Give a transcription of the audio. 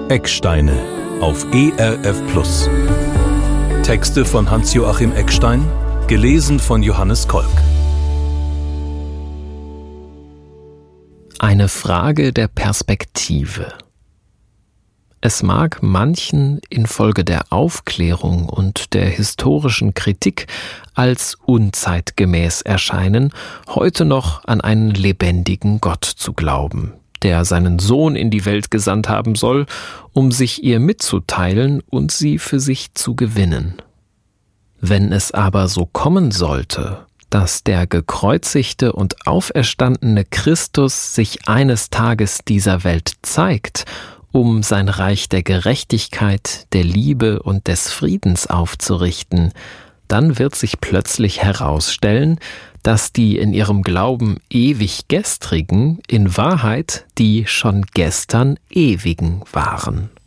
Ecksteine auf ERF Plus. Texte von Hans-Joachim Eckstein, gelesen von Johannes Kolk. Eine Frage der Perspektive. Es mag manchen infolge der Aufklärung und der historischen Kritik als unzeitgemäß erscheinen, heute noch an einen lebendigen Gott zu glauben, der seinen Sohn in die Welt gesandt haben soll, um sich ihr mitzuteilen und sie für sich zu gewinnen. Wenn es aber so kommen sollte, dass der gekreuzigte und auferstandene Christus sich eines Tages dieser Welt zeigt, um sein Reich der Gerechtigkeit, der Liebe und des Friedens aufzurichten, dann wird sich plötzlich herausstellen, dass die in ihrem Glauben ewig Gestrigen in Wahrheit die schon gestern Ewigen waren.